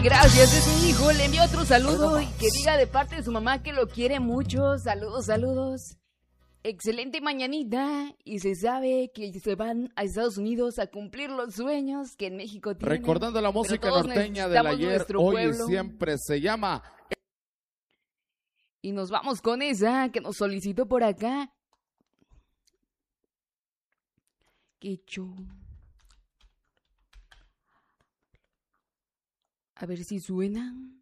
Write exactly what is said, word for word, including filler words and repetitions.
gracias, es mi hijo. Le envío otro saludo y que diga de parte de su mamá que lo quiere mucho. Saludos, saludos. Excelente mañanita. Y se sabe que se van a Estados Unidos a cumplir los sueños que en México tienen. Recordando la música norteña del ayer, hoy y siempre se llama... Y nos vamos con esa que nos solicitó por acá. Qué show. A ver si suenan.